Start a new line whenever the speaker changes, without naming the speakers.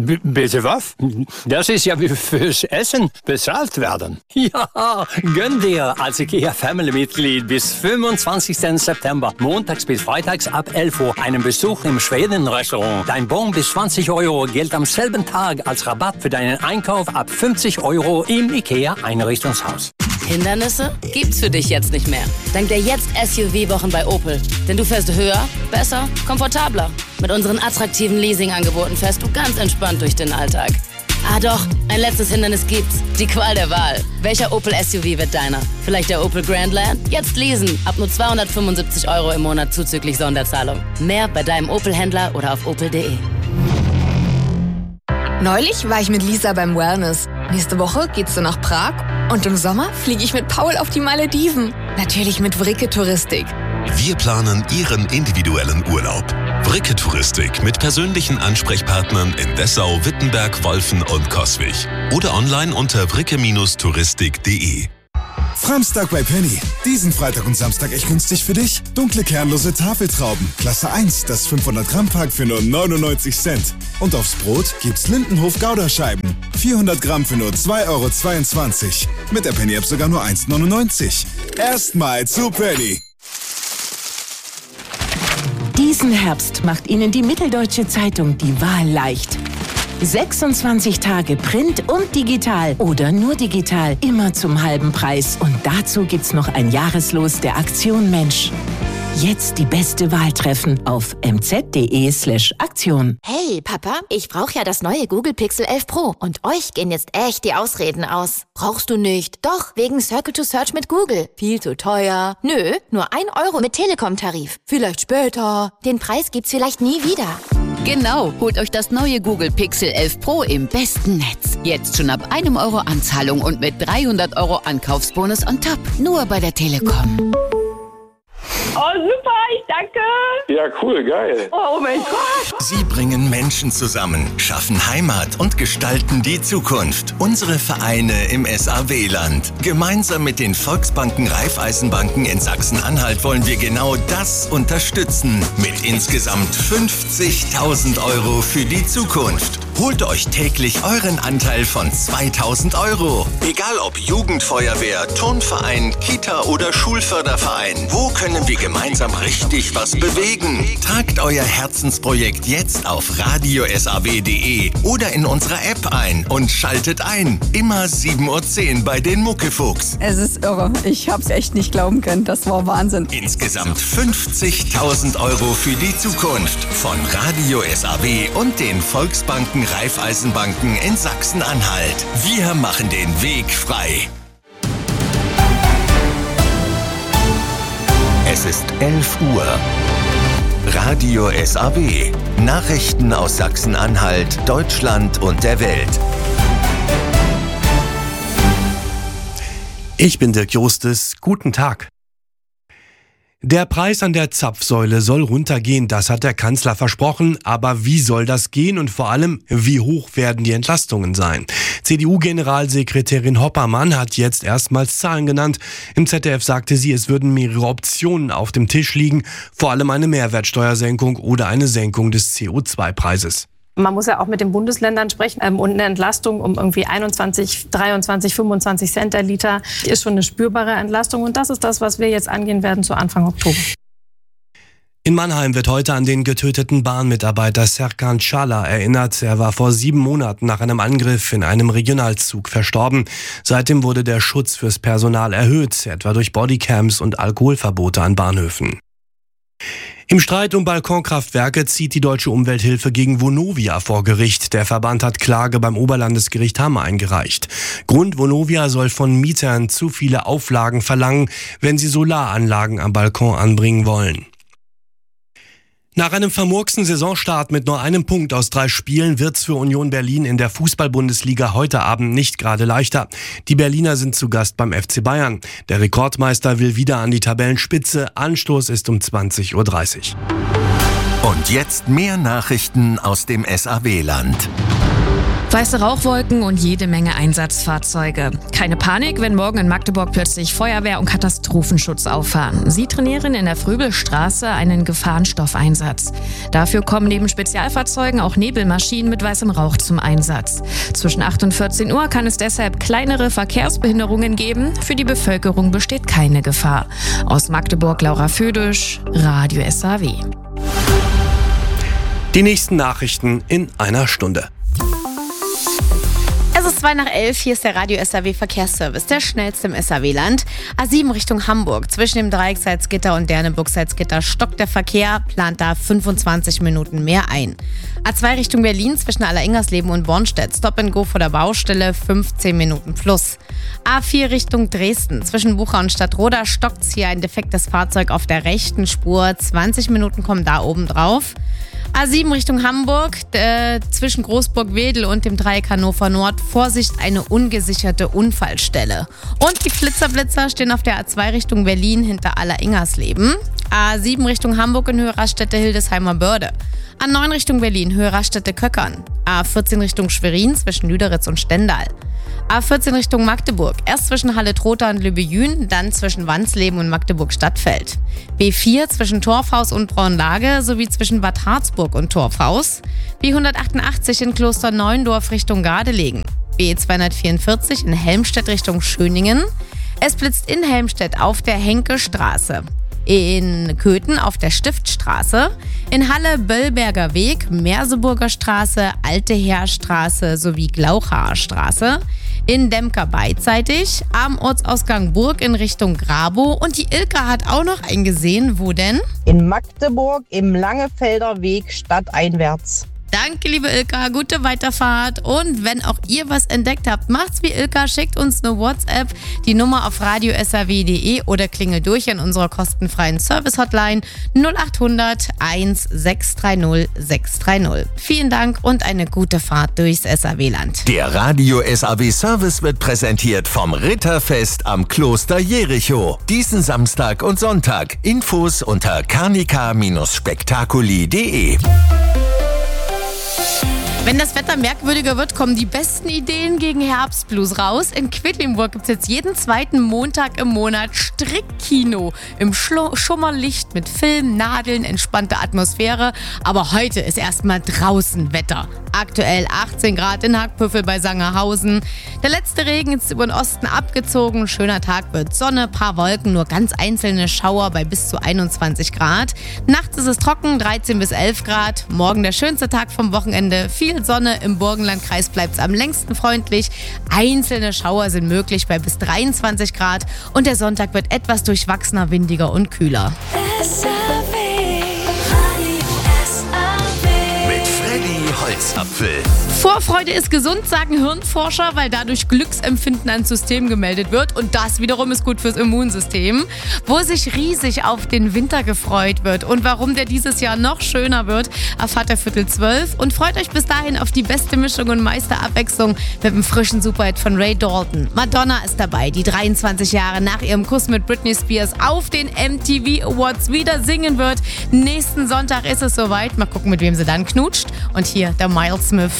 Bitte was? Das ist ja wie fürs Essen bezahlt werden. Ja, gönn dir als IKEA-Family-Mitglied bis 25. September, montags bis freitags ab 11 Uhr, einen Besuch im Schweden-Restaurant. Dein Bon bis 20 Euro gilt am selben Tag als Rabatt für deinen Einkauf ab 50 Euro im IKEA-Einrichtungshaus.
Hindernisse gibt's für dich jetzt nicht mehr. Dank der Jetzt-SUV-Wochen bei Opel. Denn du fährst höher, besser, komfortabler. Mit unseren attraktiven Leasing-Angeboten fährst du ganz entspannt durch den Alltag. Ah doch, ein letztes Hindernis gibt's. Die Qual der Wahl. Welcher Opel-SUV wird deiner? Vielleicht der Opel Grandland? Jetzt leasen. Ab nur 275 Euro im Monat zuzüglich Sonderzahlung. Mehr bei deinem Opel-Händler oder auf opel.de.
Neulich war ich mit Lisa beim Wellness. Nächste Woche geht's so nach Prag. Und im Sommer fliege ich mit Paul auf die Malediven. Natürlich mit Vricke Touristik.
Wir planen Ihren individuellen Urlaub. Vricke Touristik mit persönlichen Ansprechpartnern in Dessau, Wittenberg, Wolfen und Coswig. Oder online unter vricke-touristik.de.
Framstag bei Penny. Diesen Freitag und Samstag echt günstig für dich. Dunkle kernlose Tafeltrauben. Klasse 1, das 500-Gramm-Pack für nur 99 Cent. Und aufs Brot gibt's Lindenhof-Gouda-Scheiben. 400 Gramm für nur 2,22 €. Mit der Penny-App sogar nur 1,99 €. Erstmal zu Penny.
Diesen Herbst macht Ihnen die Mitteldeutsche Zeitung die Wahl leicht. 26 Tage Print und digital oder nur digital, immer zum halben Preis. Und dazu gibt's noch ein Jahreslos der Aktion Mensch. Jetzt die beste Wahl treffen auf mz.de/Aktion.
Hey Papa, ich brauche ja das neue Google Pixel 11 Pro und euch gehen jetzt echt die Ausreden aus. Brauchst du nicht? Doch, wegen Circle to Search mit Google. Viel zu teuer. Nö, nur 1 € mit Telekom-Tarif. Vielleicht später. Den Preis gibt's vielleicht nie wieder.
Genau, holt euch das neue Google Pixel 11 Pro im besten Netz. Jetzt schon ab 1 € Anzahlung und mit 300 € Ankaufsbonus on top. Nur bei der Telekom.
Oh, super, ich danke.
Ja, cool, geil.
Oh mein Gott.
Sie bringen Menschen zusammen, schaffen Heimat und gestalten die Zukunft. Unsere Vereine im SAW-Land. Gemeinsam mit den Volksbanken Raiffeisenbanken in Sachsen-Anhalt wollen wir genau das unterstützen. Mit insgesamt 50.000 € für die Zukunft. Holt euch täglich euren Anteil von 2.000 €. Egal ob Jugendfeuerwehr, Turnverein, Kita oder Schulförderverein. Wo können wir gemeinsam richtig was bewegen? Tragt euer Herzensprojekt jetzt auf radiosaw.de oder in unserer App ein und schaltet ein. Immer 7:10 Uhr bei den Muckefuchs.
Es ist irre. Ich hab's echt nicht glauben können. Das war Wahnsinn.
Insgesamt 50.000 € für die Zukunft von Radio SAW und den Volksbanken Raiffeisenbanken in Sachsen-Anhalt. Wir machen den Weg frei. Es ist 11 Uhr. Radio SAW. Nachrichten aus Sachsen-Anhalt, Deutschland und der Welt.
Ich bin Dirk Jostes. Guten Tag. Der Preis an der Zapfsäule soll runtergehen, das hat der Kanzler versprochen. Aber wie soll das gehen und vor allem, wie hoch werden die Entlastungen sein? CDU-Generalsekretärin Hoppermann hat jetzt erstmals Zahlen genannt. Im ZDF sagte sie, es würden mehrere Optionen auf dem Tisch liegen, vor allem eine Mehrwertsteuersenkung oder eine Senkung des CO2-Preises.
Man muss ja auch mit den Bundesländern sprechen und eine Entlastung um irgendwie 21, 23, 25 Cent der Liter ist schon eine spürbare Entlastung und das ist das, was wir jetzt angehen werden zu Anfang Oktober.
In Mannheim wird heute an den getöteten Bahnmitarbeiter Serkan Çağlar erinnert. Er war vor 7 Monaten nach einem Angriff in einem Regionalzug verstorben. Seitdem wurde der Schutz fürs Personal erhöht, etwa durch Bodycams und Alkoholverbote an Bahnhöfen. Im Streit um Balkonkraftwerke zieht die Deutsche Umwelthilfe gegen Vonovia vor Gericht. Der Verband hat Klage beim Oberlandesgericht Hamm eingereicht. Grund: Vonovia soll von Mietern zu viele Auflagen verlangen, wenn sie Solaranlagen am Balkon anbringen wollen. Nach einem vermurksten Saisonstart mit nur einem Punkt aus 3 Spielen wird's für Union Berlin in der Fußball-Bundesliga heute Abend nicht gerade leichter. Die Berliner sind zu Gast beim FC Bayern. Der Rekordmeister will wieder an die Tabellenspitze. Anstoß ist um 20:30 Uhr.
Und jetzt mehr Nachrichten aus dem SAW-Land.
Weiße Rauchwolken und jede Menge Einsatzfahrzeuge. Keine Panik, wenn morgen in Magdeburg plötzlich Feuerwehr und Katastrophenschutz auffahren. Sie trainieren in der Fröbelstraße einen Gefahrenstoffeinsatz. Dafür kommen neben Spezialfahrzeugen auch Nebelmaschinen mit weißem Rauch zum Einsatz. Zwischen 8 und 14 Uhr kann es deshalb kleinere Verkehrsbehinderungen geben. Für die Bevölkerung besteht keine Gefahr. Aus Magdeburg Laura Födisch, Radio SAW.
Die nächsten Nachrichten in einer Stunde.
Es ist 11:02, hier ist der Radio SAW Verkehrsservice, der schnellste im SAW-Land. A7 Richtung Hamburg, zwischen dem Dreieck Salzgitter und Derneburg Salzgitter stockt der Verkehr, plant da 25 Minuten mehr ein. A2 Richtung Berlin, zwischen Alleringers-Leben und Bornstedt, Stop and Go vor der Baustelle, 15 Minuten plus. A4 Richtung Dresden, zwischen Bucha und Stadtroda stockt's hier ein defektes Fahrzeug auf der rechten Spur, 20 Minuten kommen da oben drauf. A7 Richtung Hamburg, zwischen Großburg-Wedel und dem Dreieck Hannover Nord, Vorsicht, eine ungesicherte Unfallstelle. Und die Flitzer stehen auf der A2 Richtung Berlin hinter Alleringers-Leben. A7 Richtung Hamburg in Höhe Raststätte Hildesheimer Börde. A9 Richtung Berlin, Höhe Raststätte Köckern. A14 Richtung Schwerin zwischen Lüderitz und Stendal. A14 Richtung Magdeburg, erst zwischen Halle-Trotha und Lübejün, dann zwischen Wansleben und Magdeburg-Stadtfeld. B4 zwischen Torfhaus und Braunlage sowie zwischen Bad Harzburg und Torfhaus. B188 in Klosterneuendorf Richtung Gardelegen. B244 in Helmstedt Richtung Schöningen. Es blitzt in Helmstedt auf der Henke-Straße. In Köthen auf der Stiftstraße, in Halle Böllberger Weg, Merseburger Straße, Alte Heerstraße sowie Glauchaer Straße, in Demker beidseitig, am Ortsausgang Burg in Richtung Grabow und die Ilka hat auch noch einen gesehen, wo denn?
In Magdeburg im Langefelder Weg stadteinwärts.
Danke, liebe Ilka, gute Weiterfahrt. Und wenn auch ihr was entdeckt habt, macht's wie Ilka, schickt uns eine WhatsApp, die Nummer auf radiosaw.de oder klingelt durch an unserer kostenfreien Service-Hotline 0800 1630 630. Vielen Dank und eine gute Fahrt durchs SAW-Land.
Der Radio SAW-Service wird präsentiert vom Ritterfest am Kloster Jericho. Diesen Samstag und Sonntag. Infos unter carnica-spektakuli.de.
Wenn das Wetter merkwürdiger wird, kommen die besten Ideen gegen Herbstblues raus. In Quedlinburg gibt es jetzt jeden zweiten Montag im Monat Strickkino im Schummerlicht mit Film, Nadeln, entspannte Atmosphäre. Aber heute ist erstmal draußen Wetter. Aktuell 18 Grad in Hackpüffel bei Sangerhausen. Der letzte Regen ist über den Osten abgezogen. Schöner Tag wird Sonne, paar Wolken, nur ganz einzelne Schauer bei bis zu 21 Grad. Nachts ist es trocken, 13 bis 11 Grad. Morgen der schönste Tag vom Wochenende. Viel Sonne, im Burgenlandkreis bleibt es am längsten freundlich. Einzelne Schauer sind möglich bei bis 23 Grad. Und der Sonntag wird etwas durchwachsener, windiger und kühler.
Holzapfel.
Vorfreude ist gesund, sagen Hirnforscher, weil dadurch Glücksempfinden ans System gemeldet wird. Und das wiederum ist gut fürs Immunsystem. Wo sich riesig auf den Winter gefreut wird und warum der dieses Jahr noch schöner wird, erfahrt ihr 11:45. Und freut euch bis dahin auf die beste Mischung und meiste Abwechslung mit dem frischen Superhit von Ray Dalton. Madonna ist dabei, die 23 Jahre nach ihrem Kuss mit Britney Spears auf den MTV Awards wieder singen wird. Nächsten Sonntag ist es soweit. Mal gucken, mit wem sie dann knutscht. Und hier der Miles Smith.